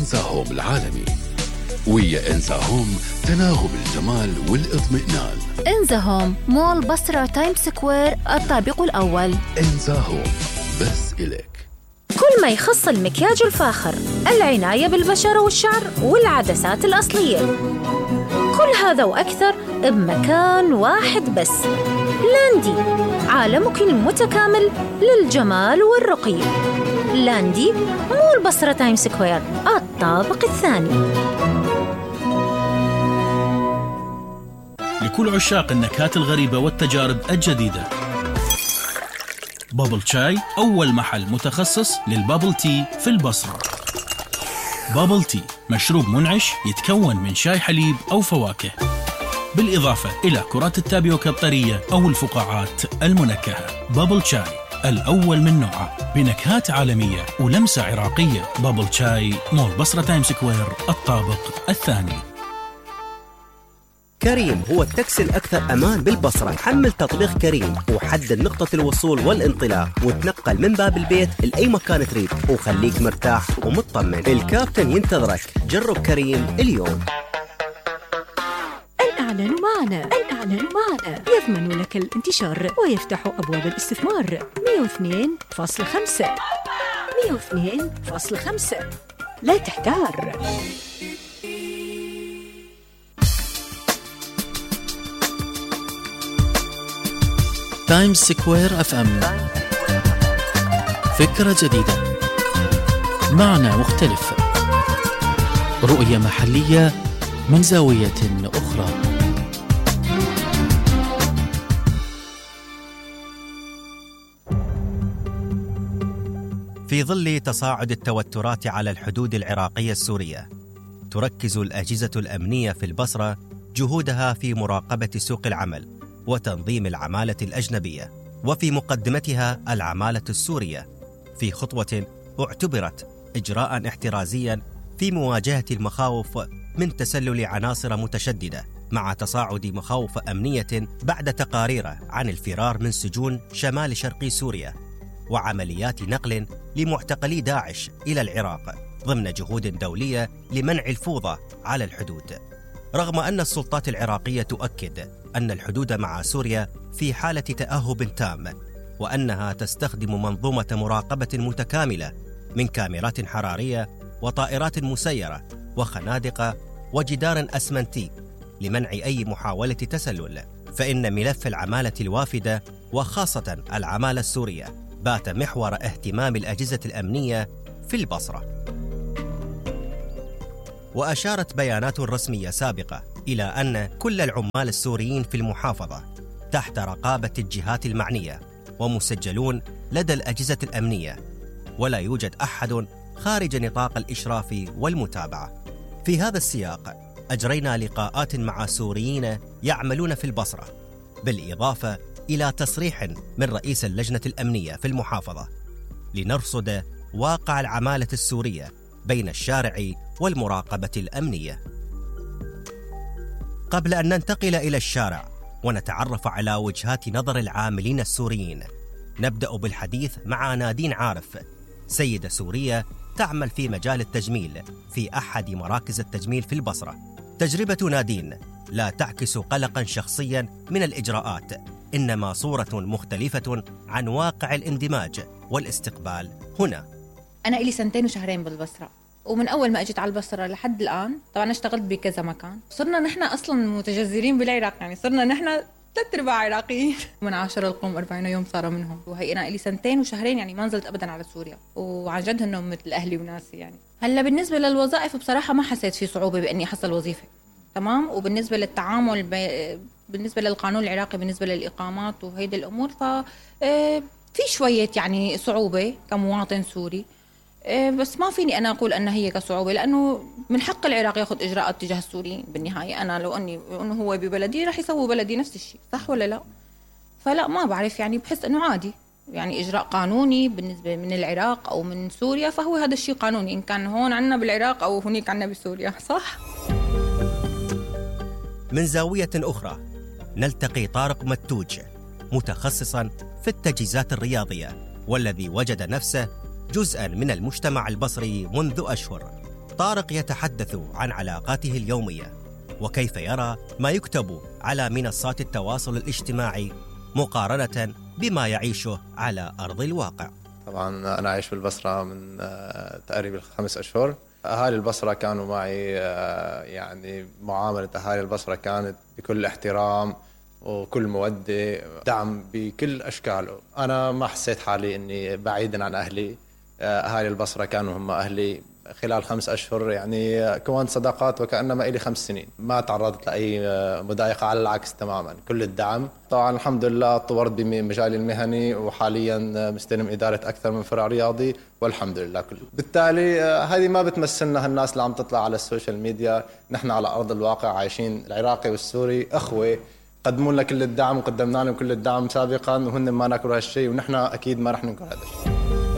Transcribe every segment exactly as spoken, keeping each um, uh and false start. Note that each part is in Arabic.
إنزا هوم العالمي. ويا إنزا هوم تناغم الجمال والاطمئنان. إنزا هوم مول بصرة تايم سكوير الطابق الأول. إنزا هوم بس إليك. كل ما يخص المكياج الفاخر، العناية بالبشرة والشعر والعدسات الأصلية، كل هذا وأكثر بمكان واحد بس. لاندي، عالمك المتكامل للجمال والرقي. لاندي مول بصرة تايم سكوير الطابق الثاني. لكل عشاق النكهات الغريبة والتجارب الجديدة، بابل شاي أول محل متخصص للبابل تي في البصرة. بابل تي مشروب منعش يتكون من شاي حليب أو فواكه، بالإضافة إلى كرات التابيوكا الطرية أو الفقاعات المنكهة. بابل شاي الأول من نوعه بنكهات عالمية ولمسة عراقية. بابل شاي مول بصرة تايم سكوير الطابق الثاني. كريم هو التاكسي الأكثر أمان بالبصرة. حمل تطبيق كريم وحدد نقطة الوصول والانطلاق وتنقل من باب البيت لأي مكان تريد وخليك مرتاح ومطمن. الكابتن ينتظرك. جرب كريم اليوم. الإعلان معنا الإعلان معنا يضمن لك الانتشار ويفتح أبواب الاستثمار. مئة واثنين فاصلة خمسة مئة واثنين فاصلة خمسة. لا تحتار. تايمز سكوير اف ام، فكرة جديدة، معنى مختلف، رؤية محلية من زاوية أخرى. في ظل تصاعد التوترات على الحدود العراقية السورية، تركز الأجهزة الأمنية في البصرة جهودها في مراقبة سوق العمل وتنظيم العمالة الأجنبية، وفي مقدمتها العمالة السورية، في خطوة اعتبرت إجراء احترازيا في مواجهة المخاوف من تسلل عناصر متشددة، مع تصاعد مخاوف أمنية بعد تقارير عن الفرار من سجون شمال شرقي سوريا وعمليات نقل لمعتقلي داعش إلى العراق ضمن جهود دولية لمنع الفوضى على الحدود. رغم أن السلطات العراقية تؤكد أن الحدود مع سوريا في حالة تأهب تام، وأنها تستخدم منظومة مراقبة متكاملة من كاميرات حرارية وطائرات مسيرة وخنادق وجدار أسمنتي لمنع أي محاولة تسلل، فإن ملف العمالة الوافدة وخاصة العمالة السورية بات محور اهتمام الأجهزة الأمنية في البصرة. وأشارت بيانات رسمية سابقة إلى أن كل العمال السوريين في المحافظة تحت رقابة الجهات المعنية ومسجلون لدى الأجهزة الأمنية، ولا يوجد أحد خارج نطاق الإشراف والمتابعة. في هذا السياق أجرينا لقاءات مع سوريين يعملون في البصرة، بالإضافة إلى تصريح من رئيس اللجنة الأمنية في المحافظة، لنرصد واقع العمالة السورية بين الشارع والمراقبة الأمنية. قبل أن ننتقل إلى الشارع ونتعرف على وجهات نظر العاملين السوريين، نبدأ بالحديث مع نادين عارف، سيدة سورية تعمل في مجال التجميل في أحد مراكز التجميل في البصرة. تجربة نادين لا تعكس قلقا شخصيا من الإجراءات، إنما صورة مختلفة عن واقع الاندماج والاستقبال هنا. أنا إلي سنتين وشهرين بالبصرة، ومن أول ما أجيت على البصرة لحد الآن طبعا اشتغلت بكذا مكان. صرنا نحن أصلا متجذرين بالعراق، يعني صرنا نحن ثلاث أرباع عراقيين. من عاشر القوم أربعين يوم صار منهم، وهي أنا إلي سنتين وشهرين يعني ما نزلت أبدا على سوريا، وعن جد هنهم مثل أهلي وناسي. يعني هلا بالنسبة للوظائف بصراحة ما حسيت في صعوبة بإني أحصل وظيفة، تمام. وبالنسبة للتعامل ب... بالنسبة للقانون العراقي بالنسبة للإقامات وهيدي الأمور، ف في شوية يعني صعوبة كمواطن سوري، بس ما فيني أنا أقول أن هي كصعوبة، لأنه من حق العراق يأخذ إجراءات تجاه السوريين. بالنهاية أنا لو أني أنه هو ببلدي رح يسوي بلدي نفس الشيء، صح ولا لا؟ فلا ما بعرف، يعني بحس أنه عادي، يعني إجراء قانوني بالنسبة من العراق أو من سوريا، فهو هذا الشيء قانوني إن كان هون عنا بالعراق أو هناك عنا بسوريا، صح؟ من زاوية أخرى نلتقي طارق متوج، متخصصا في التجهيزات الرياضية، والذي وجد نفسه جزءا من المجتمع البصري منذ أشهر، طارق يتحدث عن علاقاته اليومية وكيف يرى ما يكتب على منصات التواصل الاجتماعي مقارنة بما يعيشه على أرض الواقع. طبعا أنا عايش بالبصرة من تقريبا خمس أشهر. أهالي البصرة كانوا معي، يعني معاملة أهالي البصرة كانت بكل احترام وكل مودة، دعم بكل أشكاله. أنا ما حسيت حالي إني بعيدا عن أهلي. أهالي البصرة كانوا هم أهلي خلال خمس أشهر، يعني كونت صداقات وكأنما إلي خمس سنين. ما تعرضت لأي مضايقة، على العكس تماما، كل الدعم. طبعا الحمد لله طورت بمجالي المهني وحاليا مستلم إدارة أكثر من فرع رياضي والحمد لله كله. بالتالي هذه ما بتمثلنا هالناس اللي عم تطلع على السوشيال ميديا. نحن على أرض الواقع عايشين، العراقي والسوري أخوة، قدموا لنا كل الدعم وقدمنا لهم كل الدعم سابقا، وهن ما ناكلوا هالشيء ونحن أكيد ما رح ننكر هذا الشيء.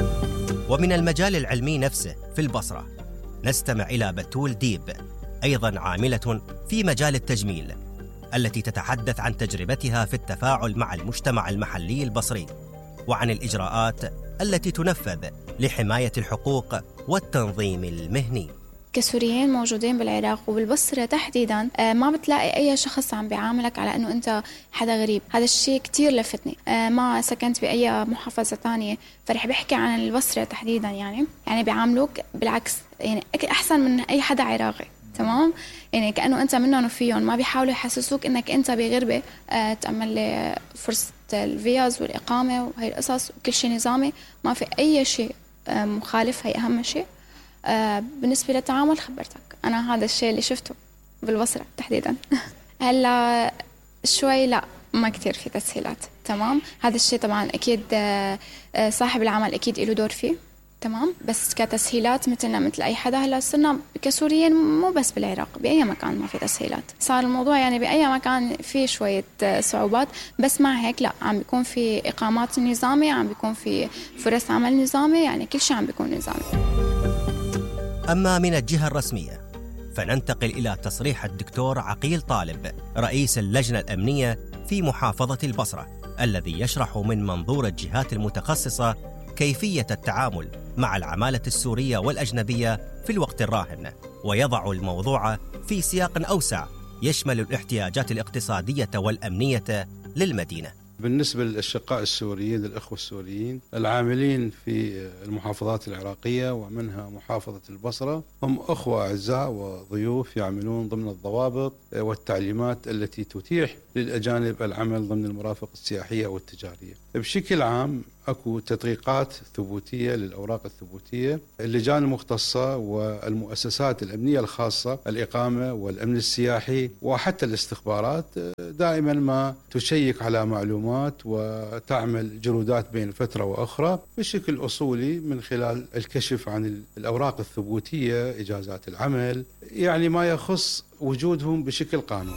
ومن المجال العلمي نفسه في البصرة نستمع إلى بتول ديب، أيضا عاملة في مجال التجميل، التي تتحدث عن تجربتها في التفاعل مع المجتمع المحلي البصري وعن الإجراءات التي تنفذ لحماية الحقوق والتنظيم المهني. كسوريين موجودين بالعراق وبالبصرة تحديدا، ما بتلاقي أي شخص عم بيعاملك على أنه أنت حدا غريب. هذا الشيء كتير لفتني. ما سكنت بأي محافظة تانية، فرح بحكي عن البصرة تحديدا. يعني يعني بيعاملوك بالعكس، يعني أحسن من أي حدا عراقي. تمام، يعني كأنه أنت منهم وفيهم. ما بيحاولوا يحسسوك أنك أنت بغربة تأمل لي فرصة الفيز والإقامة وهي القصص وكل شيء نظامي. ما في أي شيء مخالف، هي أهم شيء. آه بالنسبة للتعامل خبرتك، أنا هذا الشيء اللي شفته بالبصرة تحديدا. هلا شوي لا، ما كتير في تسهيلات. تمام، هذا الشيء طبعا أكيد آه صاحب العمل أكيد له دور فيه. تمام، بس كتسهيلات مثلنا مثل أي حدا. هلا صرنا كسوريين مو بس بالعراق، بأي مكان ما في تسهيلات. صار الموضوع يعني بأي مكان في شوية صعوبات، بس مع هيك لا، عم بيكون في إقامات نظامية، عم بيكون في فرص عمل نظامي، يعني كل شيء عم بيكون نظامي. أما من الجهة الرسمية فننتقل إلى تصريح الدكتور عقيل طالب، رئيس اللجنة الأمنية في محافظة البصرة، الذي يشرح من منظور الجهات المتخصصة كيفية التعامل مع العمالة السورية والأجنبية في الوقت الراهن، ويضع الموضوع في سياق أوسع يشمل الاحتياجات الاقتصادية والأمنية للمدينة. بالنسبة للأشقاء السوريين، للأخوة السوريين العاملين في المحافظات العراقية ومنها محافظة البصرة، هم أخوة أعزاء وضيوف يعملون ضمن الضوابط والتعليمات التي تتيح للأجانب العمل ضمن المرافق السياحية والتجارية. بشكل عام أكو تدقيقات ثبوتية للأوراق الثبوتية. اللجان المختصة والمؤسسات الأمنية الخاصة، الإقامة والأمن السياحي وحتى الاستخبارات، دائما ما تشيك على معلومات وتعمل جرودات بين فترة وأخرى بشكل أصولي من خلال الكشف عن الأوراق الثبوتية، إجازات العمل، يعني ما يخص وجودهم بشكل قانوني.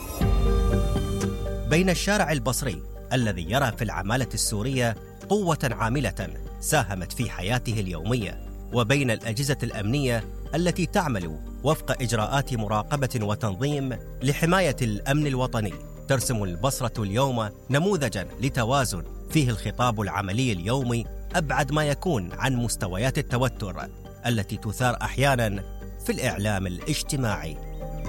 بين الشارع البصري الذي يرى في العمالة السورية قوة عاملة ساهمت في حياته اليومية، وبين الأجهزة الأمنية التي تعمل وفق إجراءات مراقبة وتنظيم لحماية الأمن الوطني، ترسم البصرة اليوم نموذجاً لتوازن فيه الخطاب العملي اليومي أبعد ما يكون عن مستويات التوتر التي تثار أحياناً في الإعلام الاجتماعي.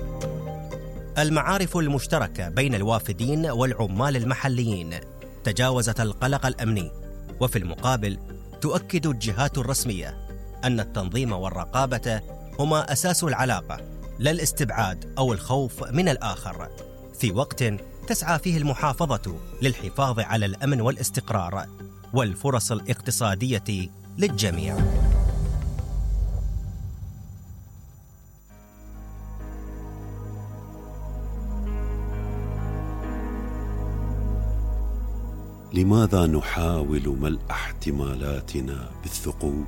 المعارف المشتركة بين الوافدين والعمال المحليين تجاوزت القلق الأمني، وفي المقابل تؤكد الجهات الرسمية أن التنظيم والرقابة هما أساس العلاقة، لا الاستبعاد أو الخوف من الآخر، في وقت تسعى فيه المحافظة للحفاظ على الأمن والاستقرار والفرص الاقتصادية للجميع. لماذا نحاول ملء احتمالاتنا بالثقوب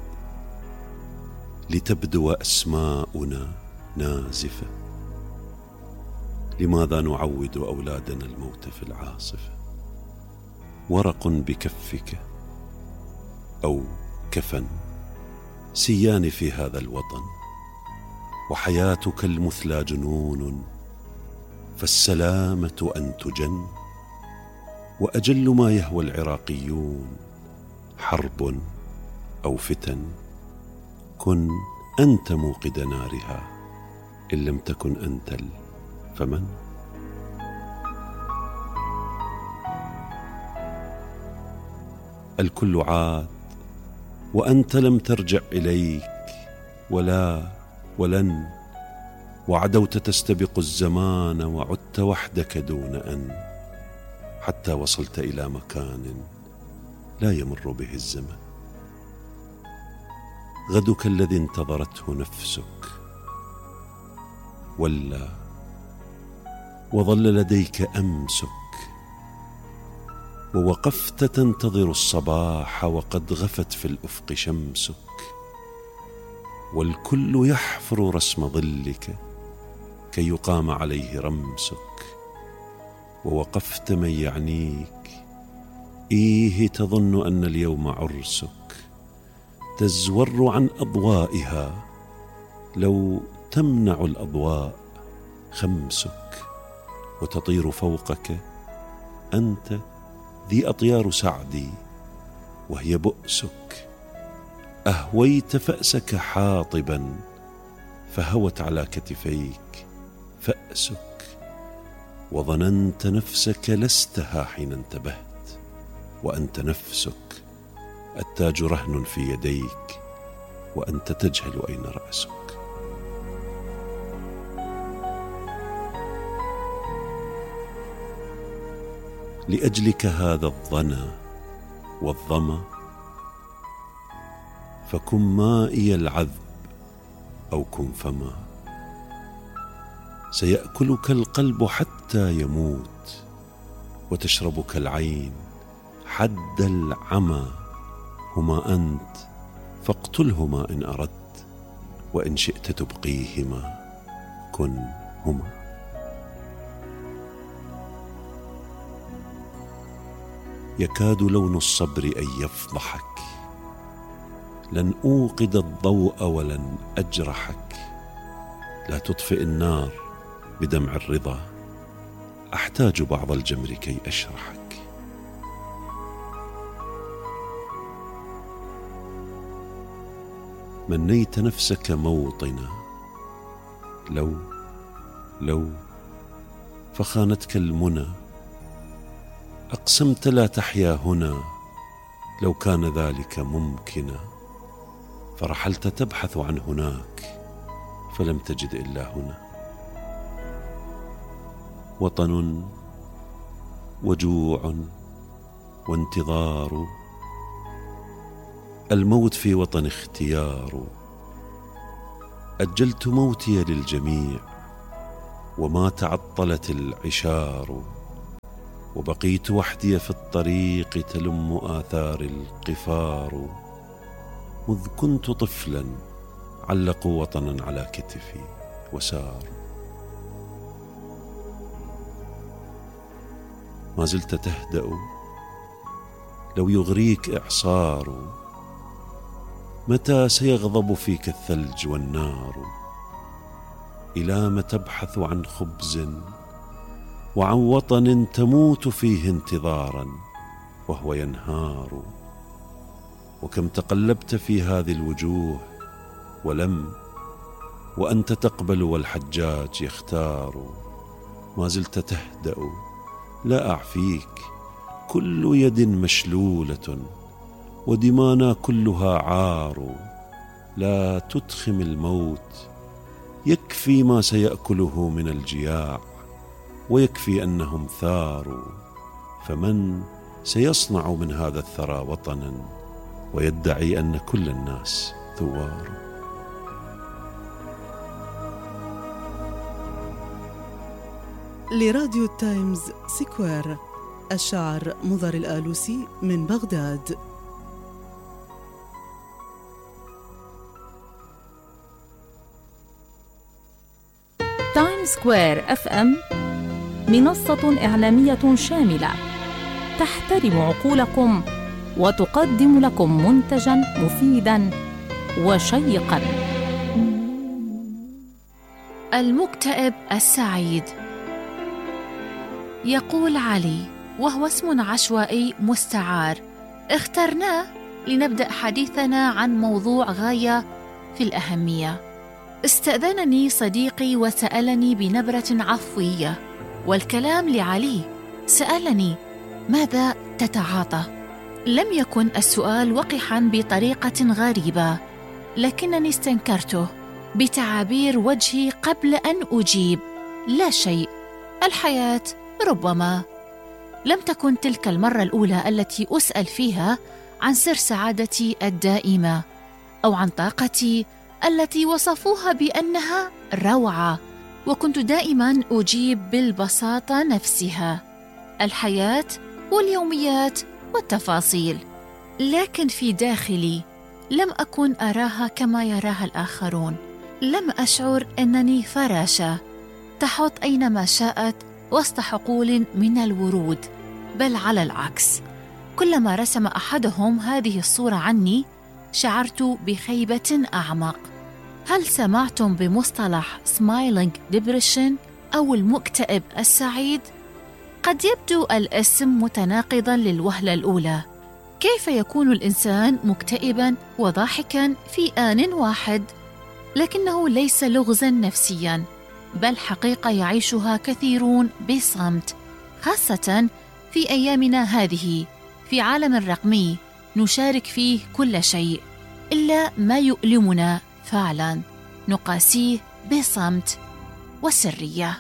لتبدو أسماؤنا نازفة؟ لماذا نعود أولادنا الموت في العاصفة؟ ورق بكفك أو كفن سيان في هذا الوطن، وحياتك المثلى جنون، فالسلامة أن تجن. وأجل ما يهوى العراقيون حرب أو فتن، كن أنت موقد نارها، إن لم تكن أنت فمن؟ الكل عاد وأنت لم ترجع إليك، ولا ولن، وعدوت تستبق الزمان وعدت وحدك دون أن، حتى وصلت إلى مكان لا يمر به الزمن. غدك الذي انتظرته نفسك ولا وظل لديك أمسك، ووقفت تنتظر الصباح وقد غفت في الأفق شمسك، والكل يحفر رسم ظلك كي يقام عليه رمسك، ووقفت من يعنيك إيه تظن أن اليوم عرسك، تزور عن أضوائها لو تمنع الأضواء خمسك، وتطير فوقك أنت ذي أطيار سعدي وهي بؤسك، أهويت فأسك حاطبا فهوت على كتفيك فأسك، وظننت نفسك لستها حين انتبهت، وأنت نفسك التاج رهن في يديك وأنت تجهل أين رأسك. لأجلك هذا الظنا والظما، فكن مائي العذب أو كن فما، سيأكلك القلب حتى يموت، وتشربك العين حد العمى، هما أنت فاقتلهما إن أردت، وإن شئت تبقيهما كن هما. يكاد لون الصبر أن يفضحك، لن أوقد الضوء ولن أجرحك، لا تطفئ النار بدمع الرضا، أحتاج بعض الجمر كي أشرحك. منيت نفسك موطنا لو لو فخانتك المنى، أقسمت لا تحيا هنا لو كان ذلك ممكنا، فرحلت تبحث عن هناك فلم تجد إلا هنا. وطن وجوع وانتظار، الموت في وطن اختيار، أجلت موتي للجميع وما تعطلت العشار، وبقيت وحدي في الطريق تلم آثار القفار، مذ كنت طفلا علقوا وطنا على كتفي وسار. ما زلت تهدأ لو يغريك إعصار، متى سيغضب فيك الثلج والنار؟ إلى ما تبحث عن خبز وعن وطن تموت فيه انتظارا وهو ينهار؟ وكم تقلبت في هذه الوجوه ولم، وأنت تقبل والحجاج يختار. ما زلت تهدأ لا أعفيك، كل يد مشلولة ودمانا كلها عار، لا تدخم الموت، يكفي ما سيأكله من الجياع، ويكفي أنهم ثاروا، فمن سيصنع من هذا الثرى وطنا ويدعي أن كل الناس ثوار؟ لراديو تايمز سكوير، الشاعر مضر الآلوسي من بغداد. تايم سكوير اف ام منصة إعلامية شاملة تحترم عقولكم وتقدم لكم منتجا مفيدا وشيقا. المكتئب السعيد. يقول علي، وهو اسم عشوائي مستعار اخترناه لنبدأ حديثنا عن موضوع غاية في الأهمية. استأذنني صديقي وسألني بنبرة عفوية، والكلام لعلي. سألني: ماذا تتعاطى؟ لم يكن السؤال وقحا بطريقة غريبة، لكنني استنكرته بتعابير وجهي قبل أن أجيب: لا شيء، الحياة ربما. لم تكن تلك المرة الأولى التي أسأل فيها عن سر سعادتي الدائمة أو عن طاقتي التي وصفوها بأنها روعة، وكنت دائما أجيب بالبساطة نفسها: الحياة واليوميات والتفاصيل. لكن في داخلي لم أكن أراها كما يراها الآخرون. لم أشعر أنني فراشة تحط أينما شاءت وسط حقول من الورود، بل على العكس، كلما رسم أحدهم هذه الصورة عني شعرت بخيبة أعمق. هل سمعتم بمصطلح Smiling Depression أو المكتئب السعيد؟ قد يبدو الاسم متناقضاً للوهلة الأولى. كيف يكون الإنسان مكتئباً وضاحكاً في آن واحد؟ لكنه ليس لغزاً نفسياً، بل حقيقة يعيشها كثيرون بصمت، خاصة في أيامنا هذه، في عالم رقمي نشارك فيه كل شيء إلا ما يؤلمنا فعلاً، نقاسيه بصمت وسرية.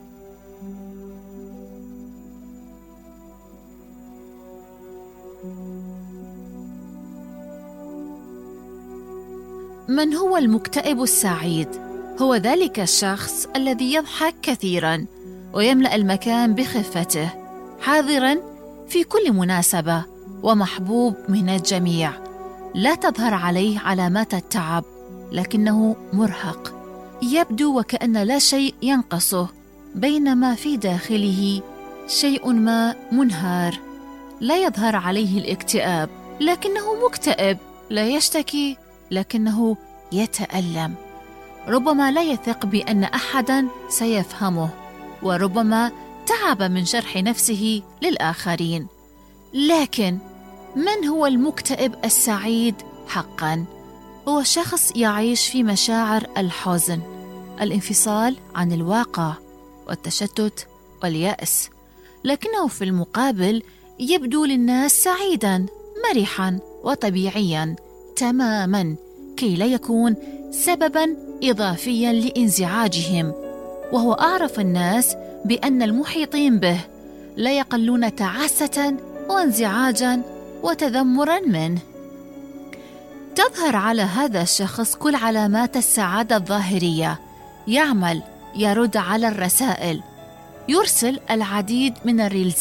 من هو المكتئب السعيد؟ هو ذلك الشخص الذي يضحك كثيراً ويملأ المكان بخفته، حاضراً في كل مناسبة ومحبوب من الجميع. لا تظهر عليه علامات التعب، لكنه مرهق، يبدو وكأن لا شيء ينقصه، بينما في داخله شيء ما منهار. لا يظهر عليه الاكتئاب، لكنه مكتئب. لا يشتكي، لكنه يتألم. ربما لا يثق بأن أحداً سيفهمه، وربما تعب من شرح نفسه للآخرين. لكن من هو المكتئب السعيد حقاً؟ هو شخص يعيش في مشاعر الحزن، الانفصال عن الواقع والتشتت واليأس، لكنه في المقابل يبدو للناس سعيداً مرحاً وطبيعياً تماماً، كي لا يكون سبباً إضافياً لانزعاجهم. وهو أعرف الناس بأن المحيطين به لا يقلون تعاسة وانزعاجاً وتذمراً منه. تظهر على هذا الشخص كل علامات السعادة الظاهرية: يعمل، يرد على الرسائل، يرسل العديد من الريلز